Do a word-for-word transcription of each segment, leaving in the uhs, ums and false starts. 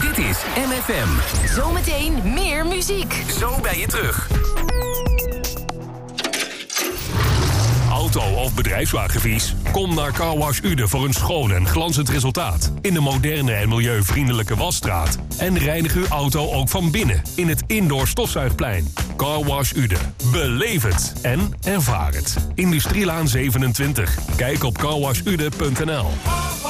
Dit is M F M. Zometeen meer muziek. Zo ben je terug. Auto- of bedrijfswagenvies? Kom naar Carwash Ude voor een schoon en glanzend resultaat. In de moderne en milieuvriendelijke wasstraat. En reinig uw auto ook van binnen in het indoor stofzuigplein. Carwash Ude. Beleef het en ervaar het. Industrielaan zevenentwintig. Kijk op carwash ude punt n l.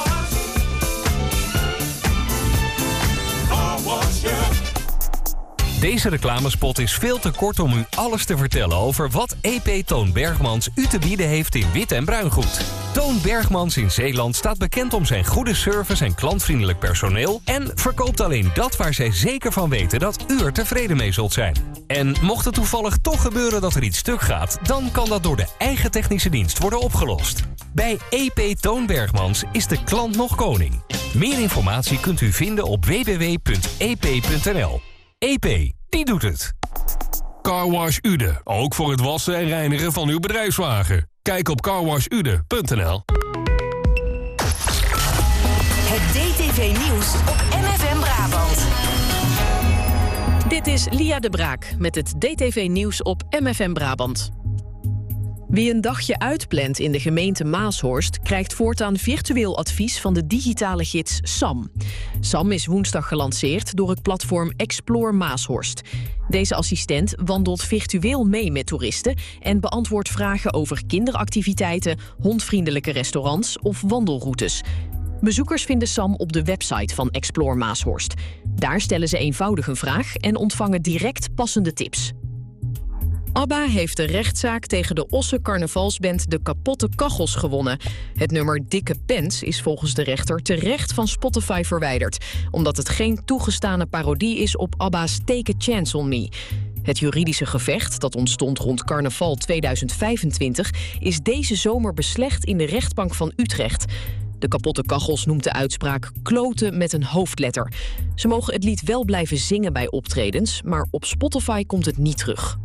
Deze reclamespot is veel te kort om u alles te vertellen over wat E P Toon Bergmans u te bieden heeft in wit en bruingoed. Toon Bergmans in Zeeland staat bekend om zijn goede service en klantvriendelijk personeel en verkoopt alleen dat waar zij zeker van weten dat u er tevreden mee zult zijn. En mocht het toevallig toch gebeuren dat er iets stuk gaat, dan kan dat door de eigen technische dienst worden opgelost. Bij E P Toon Bergmans is de klant nog koning. Meer informatie kunt u vinden op w w w punt e p punt n l. E P, die doet het. Carwash Ude, ook voor het wassen en reinigen van uw bedrijfswagen. Kijk op carwash ude punt n l. Het D T V-nieuws op M F M Brabant. Dit is Lia de Braak met het D T V-nieuws op M F M Brabant. Wie een dagje uitplant in de gemeente Maashorst krijgt voortaan virtueel advies van de digitale gids Sam. Sam is woensdag gelanceerd door het platform Explore Maashorst. Deze assistent wandelt virtueel mee met toeristen en beantwoordt vragen over kinderactiviteiten, hondvriendelijke restaurants of wandelroutes. Bezoekers vinden Sam op de website van Explore Maashorst. Daar stellen ze eenvoudig een vraag en ontvangen direct passende tips. ABBA heeft de rechtszaak tegen de Osse carnavalsband De Kapotte Kachels gewonnen. Het nummer Dikke Pens is volgens de rechter terecht van Spotify verwijderd, omdat het geen toegestane parodie is op ABBA's Take a Chance on Me. Het juridische gevecht, dat ontstond rond carnaval tweeduizend vijfentwintig... is deze zomer beslecht in de rechtbank van Utrecht. De Kapotte Kachels noemt de uitspraak kloten met een hoofdletter. Ze mogen het lied wel blijven zingen bij optredens, maar op Spotify komt het niet terug.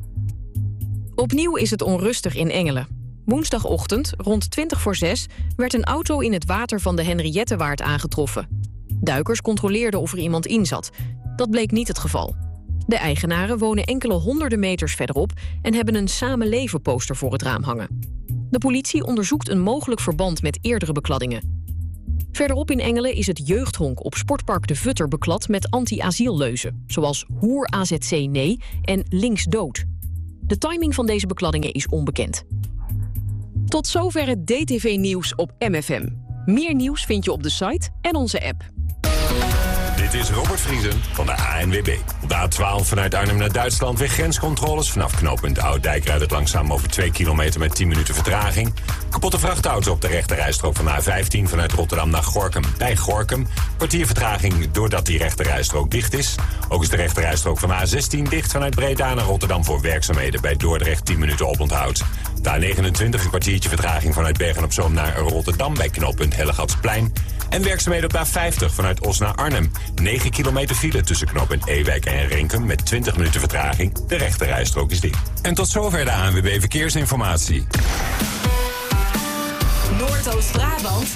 Opnieuw is het onrustig in Engelen. Woensdagochtend, rond twintig voor zes, werd een auto in het water van de Henriettewaard aangetroffen. Duikers controleerden of er iemand in zat. Dat bleek niet het geval. De eigenaren wonen enkele honderden meters verderop en hebben een samenleven-poster voor het raam hangen. De politie onderzoekt een mogelijk verband met eerdere bekladdingen. Verderop in Engelen is het jeugdhonk op Sportpark De Vutter beklad met anti-asielleuzen, zoals hoer A Z C nee en links dood. De timing van deze bekladdingen is onbekend. Tot zover het D T V-nieuws op M F M. Meer nieuws vind je op de site en onze app. Dit is Robert Vriesen van de A N W B. Op de A twaalf vanuit Arnhem naar Duitsland weer grenscontroles. Vanaf knooppunt Oud-Dijk rijdt het langzaam over twee kilometer met tien minuten vertraging. Kapotte vrachtauto op de rechterrijstrook van de A vijftien vanuit Rotterdam naar Gorinchem bij Gorinchem. Kwartier vertraging doordat die rechterrijstrook dicht is. Ook is de rechterrijstrook van de A zestien dicht vanuit Breda naar Rotterdam voor werkzaamheden bij Dordrecht tien minuten oponthoud. De A negenentwintig een kwartiertje vertraging vanuit Bergen-op-Zoom naar Rotterdam bij knooppunt Hellegatsplein. En werkzaamheden op de A vijftig vanuit Os naar Arnhem. negen kilometer file tussen knooppunt Ewijk en Renkum met twintig minuten vertraging. De rechterrijstrook is dicht. En tot zover de A N W B Verkeersinformatie. Noordoost-Brabant